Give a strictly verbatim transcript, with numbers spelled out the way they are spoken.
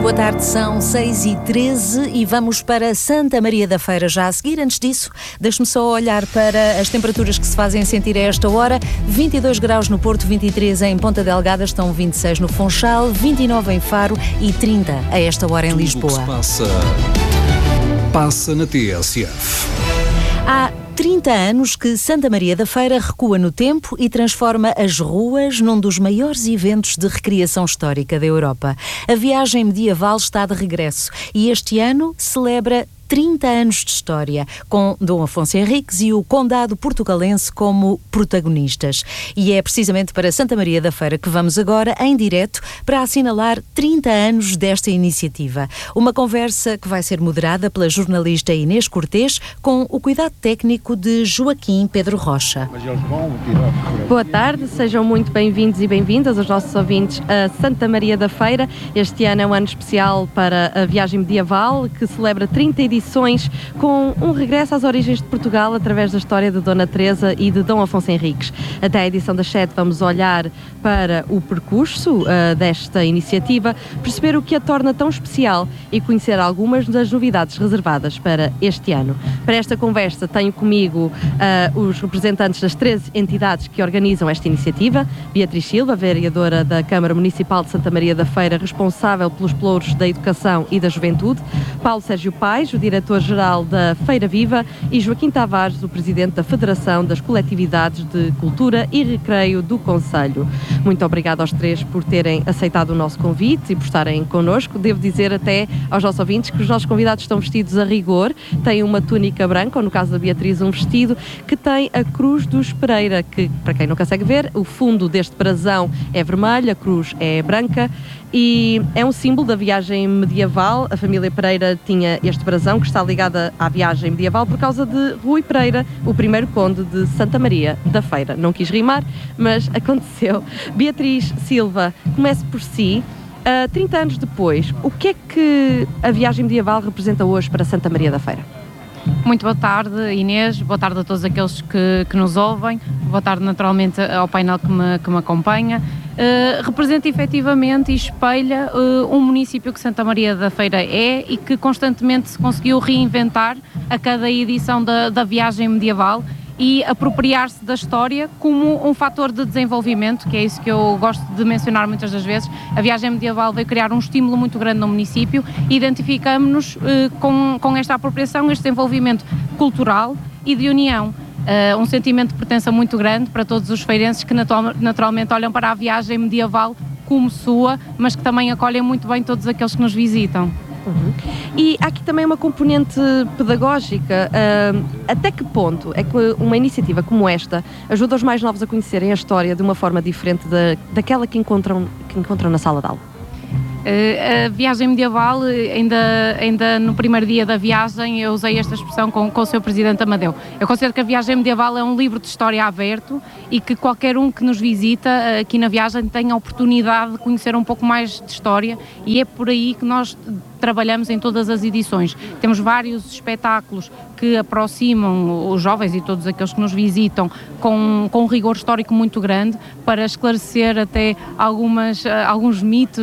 Boa tarde, são seis e treze e vamos para Santa Maria da Feira já a seguir. Antes disso, deixe-me só olhar para as temperaturas que se fazem sentir a esta hora. vinte e dois graus no Porto, vinte e três em Ponta Delgada, estão vinte e seis no Funchal, vinte e nove em Faro e trinta a esta hora em Tudo Lisboa. O que se passa, passa na T S F. Há trinta anos que Santa Maria da Feira recua no tempo e transforma as ruas num dos maiores eventos de recriação histórica da Europa. A viagem medieval está de regresso e este ano celebra trinta anos de história, com Dom Afonso Henriques e o Condado Portugalense como protagonistas. E é precisamente para Santa Maria da Feira que vamos agora, em direto, para assinalar trinta anos desta iniciativa. Uma conversa que vai ser moderada pela jornalista Inês Cortês, com o cuidado técnico de Joaquim Pedro Rocha. Boa tarde, sejam muito bem-vindos e bem-vindas os nossos ouvintes a Santa Maria da Feira. Este ano é um ano especial para a viagem medieval, que celebra trinta edições com um regresso às origens de Portugal através da história de Dona Teresa e de Dom Afonso Henriques. Até a edição das sete vamos olhar para o percurso uh, desta iniciativa, perceber o que a torna tão especial e conhecer algumas das novidades reservadas para este ano. Para esta conversa tenho comigo uh, os representantes das treze entidades que organizam esta iniciativa: Beatriz Silva, vereadora da Câmara Municipal de Santa Maria da Feira, responsável pelos pelouros da educação e da juventude; Paulo Sérgio Paes, o diretor-geral da Feira Viva; e Joaquim Tavares, o presidente da Federação das Coletividades de Cultura e Recreio do Concelho. Muito obrigada aos três por terem aceitado o nosso convite e por estarem connosco. Devo dizer até aos nossos ouvintes que os nossos convidados estão vestidos a rigor, têm uma túnica branca, ou no caso da Beatriz um vestido que tem a Cruz dos Pereira, que, para quem não consegue ver, o fundo deste brasão é vermelho, a cruz é branca e é um símbolo da viagem medieval. A família Pereira tinha este brasão que está ligada à viagem medieval por causa de Rui Pereira, o primeiro conde de Santa Maria da Feira. Não quis rimar, mas aconteceu. Beatriz Silva, comece por si. Uh, trinta anos depois, o que é que a viagem medieval representa hoje para Santa Maria da Feira? Muito boa tarde, Inês, boa tarde a todos aqueles que, que nos ouvem, boa tarde naturalmente ao painel que me, que me acompanha. Uh, representa efetivamente e espelha uh, um município que Santa Maria da Feira é e que constantemente se conseguiu reinventar a cada edição da, da viagem medieval e apropriar-se da história como um fator de desenvolvimento, que é isso que eu gosto de mencionar muitas das vezes. A viagem medieval veio criar um estímulo muito grande no município e identificamos-nos uh, com, com esta apropriação, este desenvolvimento cultural e de união. Uh, um sentimento de pertença muito grande para todos os feirenses que natural, naturalmente olham para a viagem medieval como sua, mas que também acolhem muito bem todos aqueles que nos visitam. Uhum. E há aqui também uma componente pedagógica. Uh, até que ponto é que uma iniciativa como esta ajuda os mais novos a conhecerem a história de uma forma diferente da, daquela que encontram, que encontram na sala de aula? Uh, a viagem medieval, ainda, ainda no primeiro dia da viagem, eu usei esta expressão com, com o seu presidente Amadeu. Eu considero que a viagem medieval é um livro de história aberto e que qualquer um que nos visita uh, aqui na viagem tem a oportunidade de conhecer um pouco mais de história, e é por aí que nós trabalhamos em todas as edições. Temos vários espetáculos que aproximam os jovens e todos aqueles que nos visitam com, com um rigor histórico muito grande, para esclarecer até algumas, alguns mitos